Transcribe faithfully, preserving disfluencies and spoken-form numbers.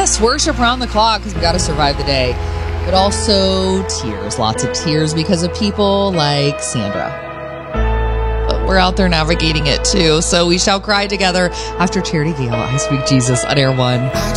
Yes, worship around the clock because we got to survive the day. But also tears, lots of tears because of people like Sandra. But we're out there navigating it too. So we shall cry together after Charity Gale. I Speak Jesus on Air One.